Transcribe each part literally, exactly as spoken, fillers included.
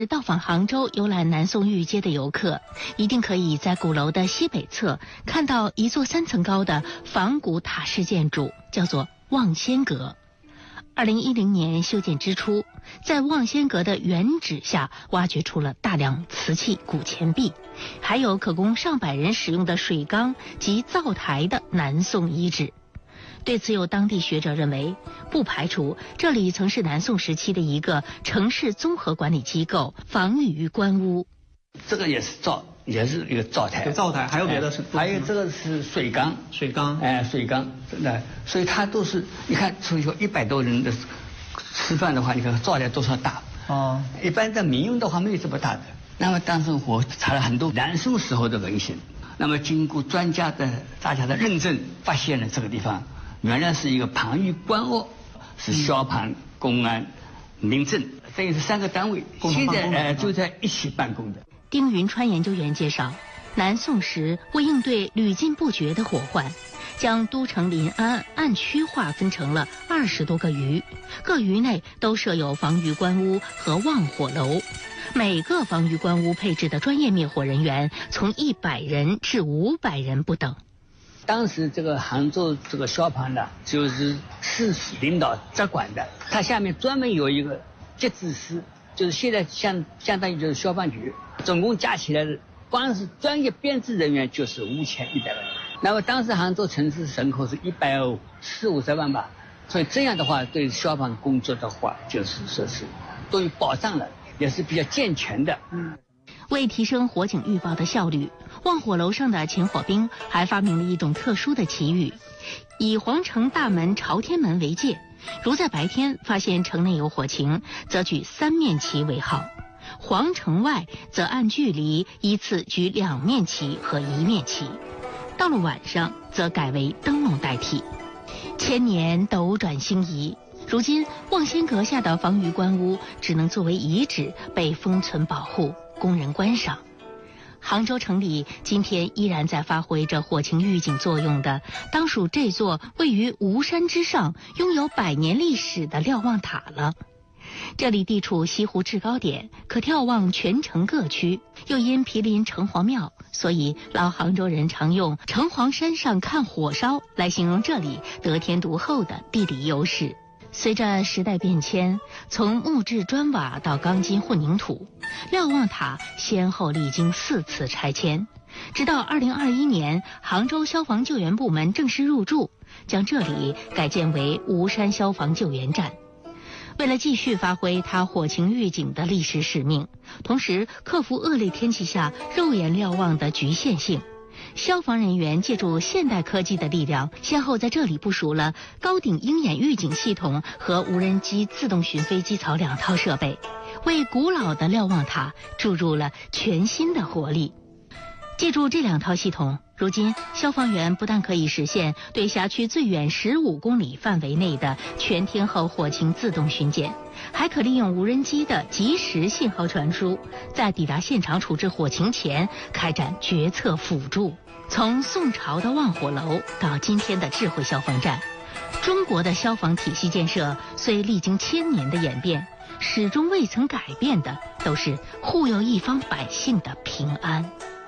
到访杭州游览南宋御街的游客，一定可以在鼓楼的西北侧看到一座三层高的仿古塔式建筑，叫做望仙阁。二零一零年修建之初，在望仙阁的原址下挖掘出了大量瓷器、古钱币，还有可供上百人使用的水缸及灶台的南宋遗址。对此，有当地学者认为，不排除这里曾是南宋时期的一个城市综合管理机构，防御官屋。 这个也是灶，也是一个灶台。 对，灶台还有别的是？ 还有这个是水缸。 水缸。 哎，水缸，那所以它都是，你看，所以说一百多人的吃饭的话，你看灶台多少大？ 哦。 一般在民用的话没有这么大的。那么当时我查了很多南宋时候的文献，那么经过专家的大家的认证，发现了这个地方原来是一个旁御官屋，是消防、公安、民政，等于是三个单位，现在呃就在一起办公的。 丁云川研究员介绍，南宋时为应对屡禁不绝的祸患，将都城临安按区划分成了二十多个余，各余内都设有防御官屋和望火楼。每个防御官屋配置的专业灭火人员从一百人至五百人不等。 当时这个杭州这个消防呢，就是市领导直管的，它下面专门有一个节制司，就是现在相相当于就是消防局，总共加起来的光是专业编制人员就是五千一百万人。那么当时杭州城市人口是一百四五十万吧，所以这样的话对消防工作的话，就是说是都有保障了，也是比较健全的。嗯。 为提升火警预报的效率，望火楼上的勤火兵还发明了一种特殊的旗语，以皇城大门朝天门为界，如在白天发现城内有火情，则举三面旗为号；皇城外则按距离依次举两面旗和一面旗。到了晚上，则改为灯笼代替。千年斗转星移，如今望仙阁下的防御官屋只能作为遗址被封存保护，供人观赏。杭州城里今天依然在发挥着火情预警作用的，当属这座位于吴山之上、拥有百年历史的瞭望塔了。这里地处西湖制高点，可眺望全城各区，又因毗邻城隍庙，所以老杭州人常用城隍山上看火烧来形容这里得天独厚的地理优势。随着时代变迁，从木质砖瓦到钢筋混凝土，瞭望塔先后历经四次拆迁，直到二零二一年，杭州消防救援部门正式入驻，将这里改建为吴山消防救援站。为了继续发挥它火情预警的历史使命，同时克服恶劣天气下肉眼瞭望的局限性，消防人员借助现代科技的力量，先后在这里部署了高顶鹰眼预警系统和无人机自动巡飞机槽两套设备，为古老的瞭望塔注入了全新的活力。借助这两套系统，如今消防员不但可以实现对辖区最远十五公里范围内的全天候火情自动巡检，还可利用无人机的即时信号传输，在抵达现场处置火情前开展决策辅助。从宋朝的望火楼到今天的智慧消防站，中国的消防体系建设虽历经千年的演变，始終未曾改變的都是護佑一方百姓的平安。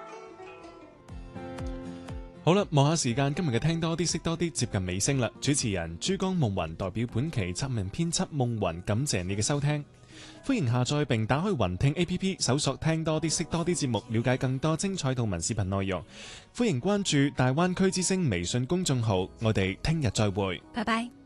好啦，望下時間，今日嘅聽多啲識多啲接近尾聲啦。主持人珠江夢雲代表本期策文編輯夢雲，感謝你嘅收聽。歡迎下載並打開雲聽 A P P， 搜索聽多啲識多啲節目，了解更多精彩圖文視頻內容。歡迎關注大灣區之聲微信公眾號，我哋聽日再會。 拜拜。